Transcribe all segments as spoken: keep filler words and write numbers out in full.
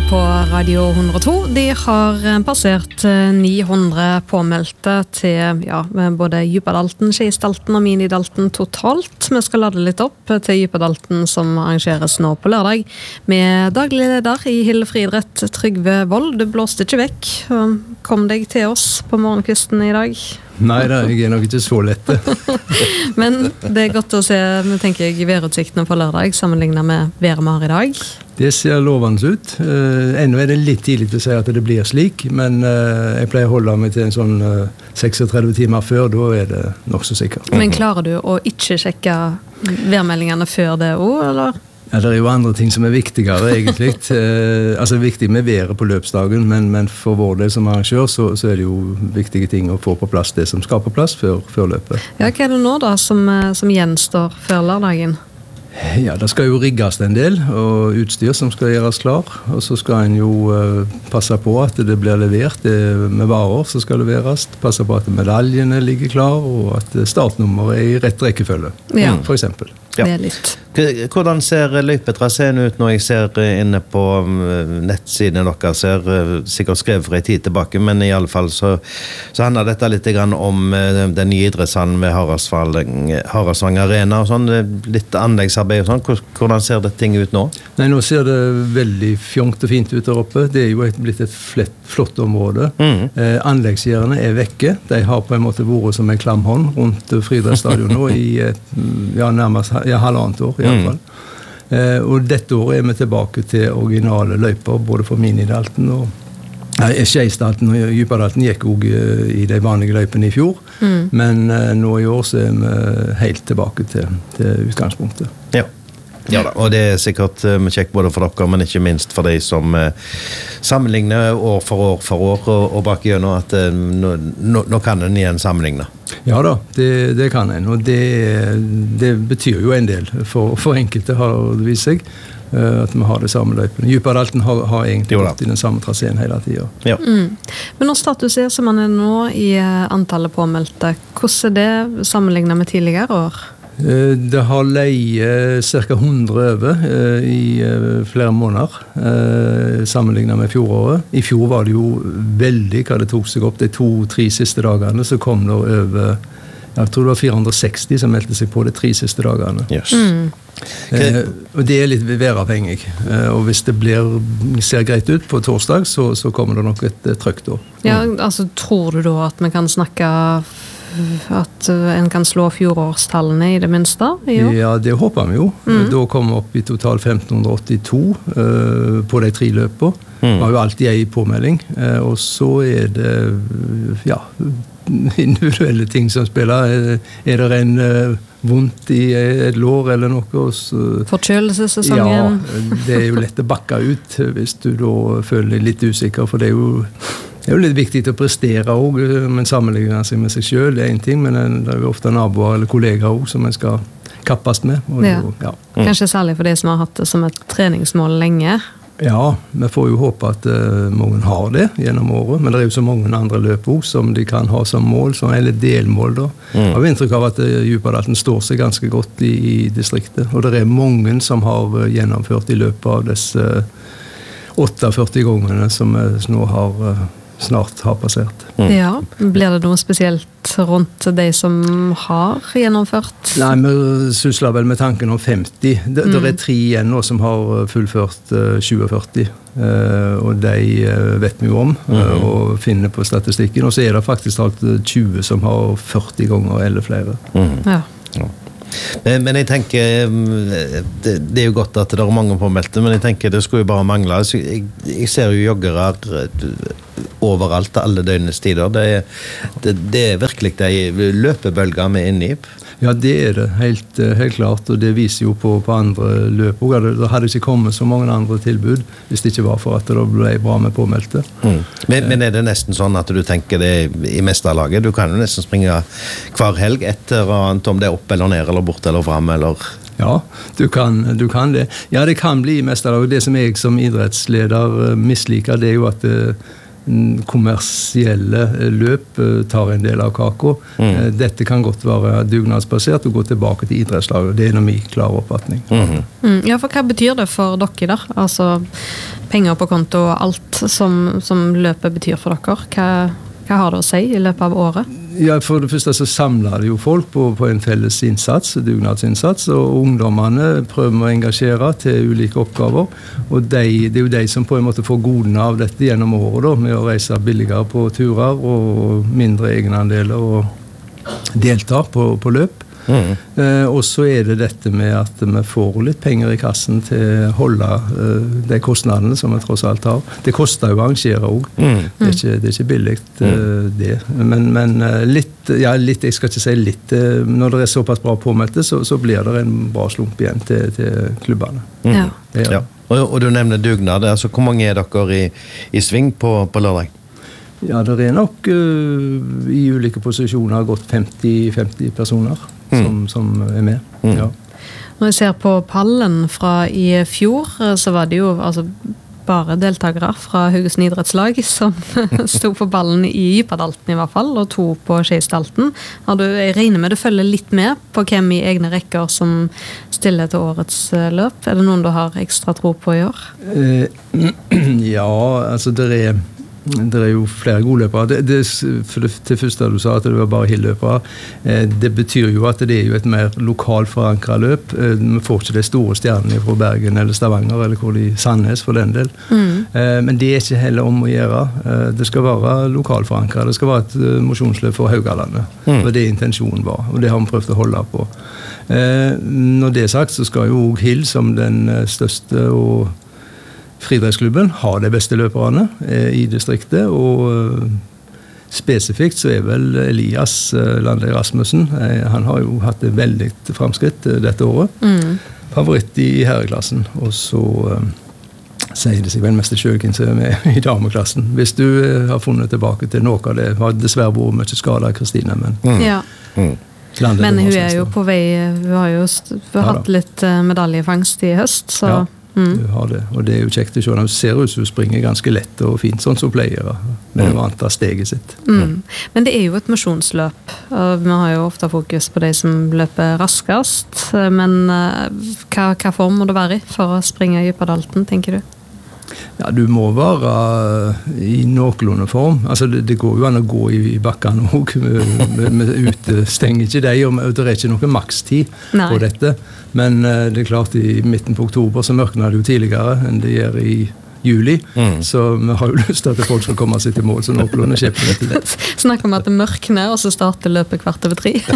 på Radio hundre og to. De har passert ni hundre påmeldte til ja, både Djupadalten, Skisdalten og Minidalten totalt. Vi skal lade litt opp til Djupadalten som arrangeres nå på lørdag. Med daglig leder i Hilde Friidrett, Trygve Wold. Du blåste ikke vekk. Kom deg til oss på morgenkvisten i dag. Nei da, jeg er nok ikke så lette. Men det er godt å se, vi tenker jeg, værutsiktene på lørdag sammenlignet med været vi har i dag. Det ser lovende ut. Uh, ennå er det litt tidlig til å si at det blir slik, men uh, jeg pleier å holde meg til en sånn uh, seksogtretti timer før, da er det nok så sikkert. Men klarer du å ikke sjekke værmeldingene før det også, eller? Ja, det er jo andre ting som er viktigere, egentlig. Eh, altså, viktig med været på løpsdagen, men, men for vår del som arrangør, så, så er det jo viktige ting å få på plass det som skal på plass før, før løpet. Ja, hva er det nå da som, som gjenstår før lørdagen? Ja, det skal jo rigges en del, og utstyr som skal gjøres klar, og så skal en jo uh, passe på at det blir levert det med varer som skal leveres, passe på at medaljene ligger klar, og at startnummeret er i rett rekkefølge, ja. For eksempel. Ja. Det er litt. Hvordan ser løypetraseen ut når jeg ser inne på nettsiden dere? Ser sikkert skrevet for en tid tilbake, men i alle fall så, så handler dette litt om den nye idrettshallen ved Haraldsvang Arena og sånn, litt anleggsarbeid og sånn. Hvordan ser det ting ut nå? Nei, nå ser det veldig fjongt og fint ut der oppe. Det er jo et, blitt et flett, flott område. Mm. Eh, anleggsgjerdene er vekke. De har på en måte vært som en klamhånd rundt Friidrettsstadion nå i ja, nærmest ja, halvannet år i alle fall. Mm. Eh, og dette året er vi tilbake til originale løyper, både for Minidalten og ja, Skisdalten og Djupadalten gikk også i de vanlige løypene i fjor, mm. men eh, nå i år så er vi helt tilbake til, til utgangspunktet. Ja. Ja da, og det er sikkert uh, kjekt både for dere, men ikke minst for de som uh, sammenligner år for år for år, og, og bak gjennom at uh, nå, nå, nå kan en igjen sammenligne. Ja da, det, det kan en, og det, det betyr jo en del. For, for enkelte har det vist seg uh, at vi har det samme løypene. Djupadalten har, har egentlig vært i den samme traseen hele tiden. Ja. Mm. Men når status er som man er nå i uh, antallet påmeldte, hvordan er det sammenlignet med tidligere år? Det har leie cirka hundre over eh, i eh, flere måneder eh, sammenlignet med fjoråret. I fjor var det jo veldig hva det tok seg opp de to-tre siste dagene, så kom det over, jeg tror det var fire hundre og seksti som meldte seg på de tre siste dagene. Yes. Mm. Eh, og det er litt væravhengig, eh, og hvis det blir, ser greit ut på torsdag, så, så kommer det nok et eh, trøkk da. Ja, altså tror du da at vi kan snakke at en kan slå fjorårstallene i det minste? Jo. Ja, det håper vi jo. Mm. Da kommer vi opp i total femten åttito uh, på de tre løpene. Mm. Vi har jo alltid en påmelding, uh, og så er det ja, individuelle ting som spiller. Er det en uh, vondt i et lår eller noe? Så, forkjølelsessesongen? Ja, det er jo lett å bakke ut hvis du da føler deg litt usikker, for det er jo Det er jo litt viktig å prestere også, men sammenligne seg med seg selv, det er en ting, men det er jo ofte naboer eller kolleger også som en skal kappes med. Og ja. Det, ja. Kanskje særlig for de som har hatt det som et treningsmål lenge? Ja, vi får jo håpe at uh, mange har det gjennom året, men det er jo så mange andre løp også som de kan ha som mål, som, eller delmål da. Mm. Jeg har inntrykk av at uh, Djupadalten står seg ganske godt i, i distriktet, og det er mange som har uh, gjennomført i løpet av disse uh, åttiførti gangene som vi uh, nå har uh, snart har passert. Mm. Ja, blir det noe spesielt rundt de som har gjennomført? Nei, vi sysler vel med tanken om femti. Det, mm. det er tre igjen nå som har fullført uh, tjue-førti, uh, og de uh, vet vi jo om, uh, mm. og finner på statistikken, og så er det faktisk alt tjue som har førti ganger eller flere. Mm. Ja. Ja. Men, men jeg tenker, det, det er jo godt at det er mange påmeldte, men jeg tenker det skulle jo bare mangle. Jeg, jeg ser jo joggere overalt, alle døgnets tider. Det er, det, det er virkelig de løpebølger vi er inne i. Ja, det er det, helt, helt klart, og det viser jo på, på andre løp. Det, det hadde ikke kommet så mange andre tilbud hvis det ikke var for at det ble bra med påmeldte. Mm. Men, men er det nesten sånn at du tenker det i mesterlaget? Du kan jo nesten springe hver helg etter annet, om det er opp eller ned, eller bort eller frem, eller... Ja, du kan, du kan det. Ja, det kan bli i mesterlaget. Det som jeg som idrettsleder misliker, det er jo at kommersielle løp tar en del av kaka. Mm. Dette kan godt være dugnadsbasert og gå tilbake til idrettslaget. Det er noe min klare oppfatning. Mm. Mm. Ja, for hva betyr det for dere der? Altså penger på konto og alt som, som løpet betyr for dere. Hva, hva har det å si i løpet av året? Ja, for det første så samler det jo folk på, på en felles innsats, dugnadsinnsats, og ungdommene prøver å engasjere til ulike oppgaver, og de, det er jo de som på en måte får godene av dette gjennom året da, med å reise billigere på turer og mindre egenandeler og delta på, på løp. Mm. Eh, og så er det dette med at vi får litt penger i kassen til å holde eh, de kostnadene som vi tross alt har. Det koster jo å arrangere også. Mm. Det, er ikke, det er ikke billigt eh, det. Men, men litt, ja, litt, jeg skal ikke si litt, eh, når det er såpass bra påmeldte, så, så blir det en bra slump igjen til, til klubbene. Mm. Ja. Ja. Ja. Og, og du nevner dugnad, altså hvor mange er dere i, i sving på, på lørdag? Ja, det er nok uh, i ulike posisjoner gått femti femti personer mm. som, som er med. Mm. Ja. Når jeg ser på pallen fra i fjor, så var det jo altså, bare deltakere fra Haugesund idrettslag som stod på ballen i Djupadalten i hvert fall, og to på Skeisdalten. Jeg regner med du følger litt med på hvem i egne rekker som stiller til årets løp. Er det noen du har ekstra tro på i år? Uh, ja, altså det er Det er jo flere gode løpere. Det, det, for det, til første du sa at det var bare hilløpere. Eh, det betyr jo at det er jo et mer lokalt forankret løp. Eh, vi får ikke de store stjernene fra Bergen eller Stavanger eller hvor de Sandnes for den del. Mm. Eh, men det er ikke heller om å gjøre. Eh, det skal være lokalt forankret. Det skal være et uh, mosjonsløp for Haugalandet. Mm. Og det intensjonen var. Og det har vi prøvd å holde på. Eh, når det er sagt, så skal jo Hill som den største og friidrettsklubben har de beste løperne eh, i distriktet, og eh, spesifikt så er vel Elias eh, Lande Rasmussen, eh, han har jo hatt et veldig fremskritt eh, dette året. Mm. Favoritt i herreklassen, og så eh, sier det seg vel mest selv hvem som er med i dameklassen. Hvis du eh, har funnet tilbake til noe av det, har dessverre vært mye skadet av Kristine, men... Mm. Ja. Mm. Men hun er jo på vei, hun har jo st- hun har ja, hatt litt eh, medaljefangst i høst, så... Ja. Mm. Du har det, og det er jo kjekt å se. Hun ser ut som hun springer ganske lett og fint, sånn som pleier, med det vante steget sitt. Mm. Men det er jo et mosjonsløp. Vi har jo ofte fokus på de som løper raskest, men hva, hva form må det være i for å springe i Djupadalten, tenker du? Ja, du må være i noenlunde form. Altså, det, det går jo an å gå i, i bakkene også. Vi utestenger ikke deg, og det er ikke noen makstid Nei. På dette. Men uh, det er klart, i midten på oktober så mørkner det jo tidligere enn det gjør i juli. Mm. Så vi har jo lyst til at folk skal komme seg til mål, så noenlunde kjøper det til det. Snakk om at det mørkner, og så starter løpet kvart over tre.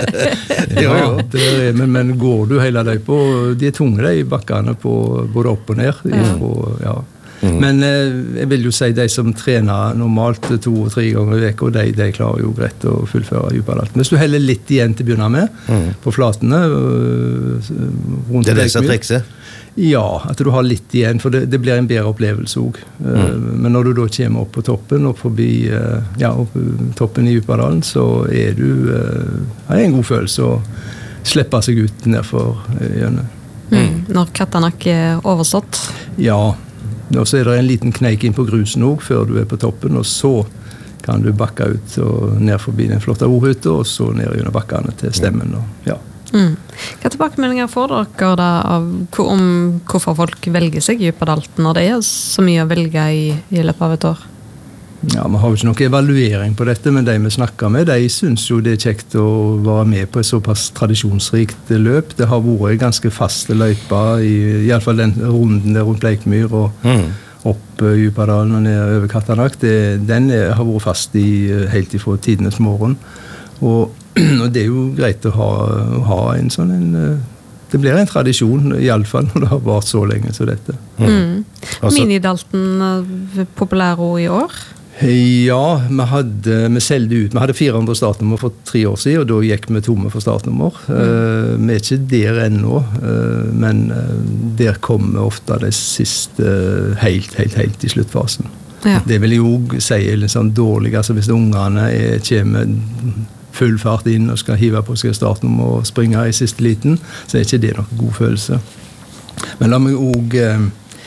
Ja, det er, men, men går du hele deg på, de er tunge de bakkene på både opp og ned. Ja. På, ja. Mm. Men eh, jeg vil jo si de som trener normalt to og tre ganger i veka, de, de klarer jo greit å fullføre Djupadalten. Hvis du heller litt igjen til å begynne med, mm. på flatene øh, rundt det er det som trikset? Ja, at du har litt igjen, for det, det blir en bedre opplevelse også. Mm. Uh, men når du da kommer opp på toppen, opp forbi uh, ja, opp, toppen i Djupadalen, så er du uh, har en god følelse å slippe seg ut nedfor uh, gjennom. Mm. Når Kattanak er overstått? Ja, og så er det en liten kneik inn på grusen også, før du er på toppen, og så kan du bakke ut og ned forbi den flotte ordhytta, og så ned under bakkene til stemmen. Og, ja. Mm. Hva tilbakemeldinger får dere da av om hvorfor folk velger seg i Djupadalten når det er så mye å velge i, i løpet av et år? Ja, vi har jo ikke noen evaluering på dette, men de vi snakker med, de synes jo det er kjekt å være med på et såpass tradisjonsrikt løp. Det har vært ganske faste løyper, i, i alle fall den runden der rundt Bleikmyr og mm. opp Djupadalen og ned over Kattanak. Det, den er, har vært fast i, helt ifra tidenes morgen. Og, og det er jo greit å ha, å ha en sånn en, det blir en tradisjon, i alle fall når det har vært så lenge som dette. Mm. Mm. Altså, Minidalten populær også i år? Ja, vi hadde vi selgte ut, vi hadde fire hundre startnummer for tre år siden, og da gikk vi tomme for startnummer. Mm. Uh, vi er ikke der ennå, uh, men uh, der kommer ofte det siste uh, helt, helt, helt i sluttfasen. Ja. Det vil jo si litt sånn dårlig, altså hvis ungene er, kommer full fart inn og skal hive på seg startnummer og springe i siste liten, så er ikke det noen god følelse. Men la meg også eh,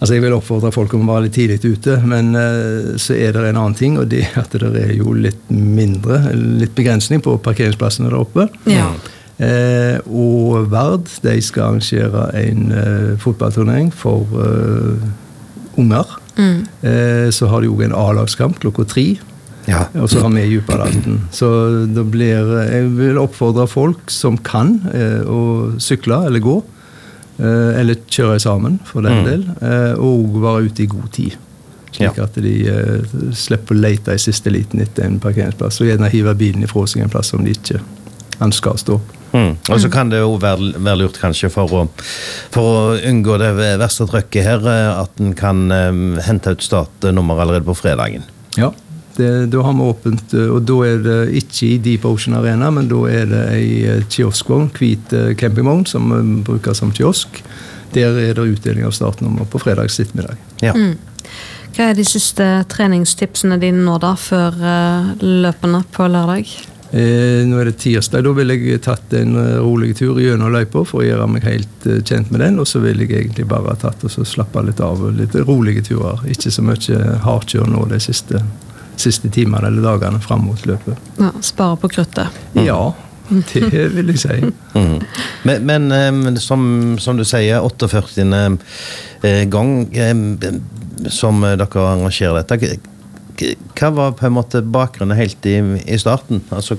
Altså jeg vil oppfordre folk om å være litt tidlig ute, men uh, så er det en annen ting, og det er at det er jo litt mindre, litt begrensning på parkeringsplassene der oppe. Ja. Uh, og Vard, de skal arrangere en uh, fotballturnering for uh, unger. Mm. Uh, så har de jo en A-lagskamp klokka tre. Ja. Og så har vi Djupadalten. Så det blir, jeg vil oppfordre folk som kan uh, å sykle eller gå, Uh, eller kjøre sammen, for den mm. del, uh, og være ute i god tid. Slik ja. At de uh, slipper å lete i siste liten etter en parkeringsplass, og gjerne hive bilen ifra seg en plass som de ikke ønsker å stå. Mm. Og så kan det jo være, være lurt kanskje for å, for å unngå det verste trykket her, at en kan um, hente ut startnummer allerede på fredagen. Ja. Det, da har vi åpent, og da er det ikke i Deep Ocean Arena, men da er det en kioskvogn, hvit campingvogn, som vi bruker som kiosk. Der er det utdeling av startnummer på fredags ettermiddag. Ja. Mm. Hva er de siste treningstipsene dine nå da, før uh, løpene på lørdag? Eh, nå er det tirsdag, da vil jeg tatt en rolig tur gjennom løypa for å gjøre meg helt uh, kjent med den, og så vil jeg egentlig bare ha tatt og så slappe litt av, litt rolige turer. Ikke så mye hardkjør nå de siste siste timene eller dagene frem mot løpet. Ja, spare på kruttet. Mm. Ja, det vil jeg si. Mm. Men, men um, som, som du sier, åtteogførtiende uh, gang um, som dere arrangerer dette, hva var på en måte bakgrunnen helt i, i starten? Altså,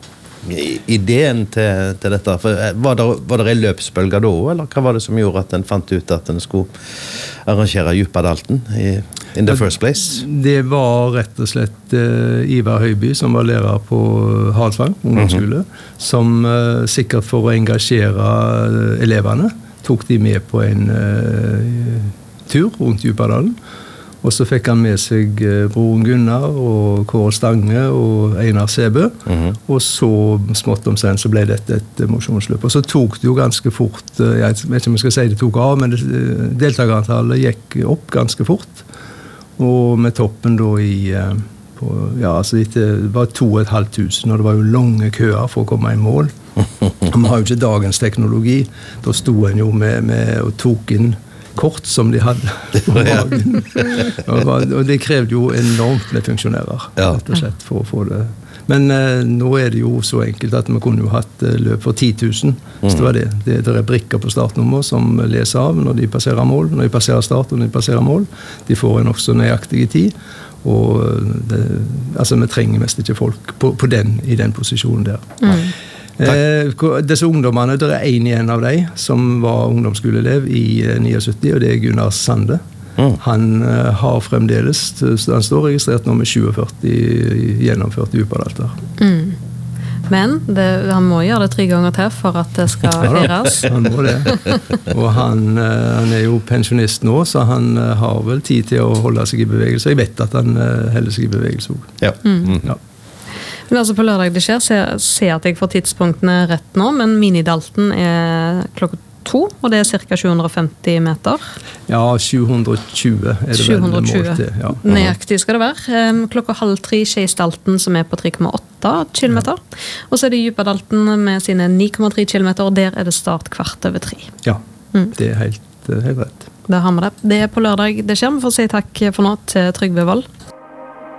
ideen til, til dette? For, var, det, var det en løpsbølge da, eller hva var det som gjorde at en fant ut at en skulle arrangere Djupadalten i in the first place? Det var rett og slett uh, Ivar Høiby, som var lærer på Halsvang ungdomsskole, mm-hmm. som uh, sikkert for å engasjere uh, elevene, tok de med på en uh, tur rundt Djupadalen. Og så fikk han med seg uh, broren Gunnar og Kåre Stange og Einar Sebø. Mm-hmm. Og så smått om sen så ble dette et uh, mosjonsløp. Og så tok det jo ganske fort, uh, jeg vet ikke om jeg skal si det tok av, men uh, deltakerantallet gikk opp ganske fort. Og med toppen da i på, ja, altså det var to og et halvt tusen, og det var jo lange køer for å komme i mål. Vi har jo ikke dagens teknologi. Da stod en jo med, med og tok inn kort som de hadde på magen. og, og det krevde jo enormt med funksjonærer, rett og slett, for å få det. Men eh, nå er det jo så enkelt at vi kunne jo hatt eh, løp for ti tusen. Mm. Så det var det. Det, det er brikker på startnummer som leser av når de passerer mål, når de passerer start og når de passerer mål. De får en også nøyaktig tid. Og det, altså, vi trenger mest ikke folk på, på den, i den posisjonen der. Mm. Eh, disse ungdommene, det er en igjen av dem som var ungdomsskoleelev i eh, syttini, og det er Gunnar Sande. Mm. Han uh, har fremdeles, han står registrert nå med syttisju gjennomført Djupadalter. Mm. Men det, han må gjøre det tre ganger til for at det skal feires. Ja, han må det. Og han, uh, han er jo pensjonist nå, så han uh, har vel tid til å holde seg i bevegelse. Jeg vet at han uh, holder seg i bevegelse også. Ja. Mm. Ja. Men altså på lørdag det skjer, ser, ser at jeg får tidspunktene rett nå, men Minidalten er klokka to, og det er cirka sju hundre og femti meter. Ja, sju hundre og tjue er det sju hundre og tjue. vel målt til. Ja. Nøyaktig skal det være. Klokka halv tre Skeisdalten, som er på tre komma åtte kilometer. Ja. Og så er det Djupadalten med sine ni komma tre kilometer, og der er det start kvart over tre. Ja, mm. det er helt, helt rett. Der har vi det. Det er på lørdag det skjer. Vi får si takk for nå til Trygve Vold.